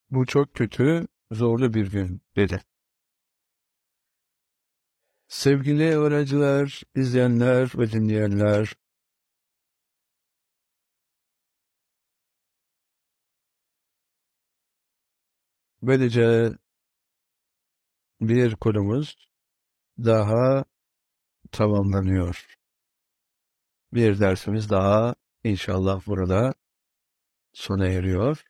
Bu çok kötü, zorlu bir gün dedi. Sevgili öğrenciler, izleyenler ve dinleyenler, böylece bir konumuz daha tamamlanıyor. Bir dersimiz daha inşallah burada sona eriyor.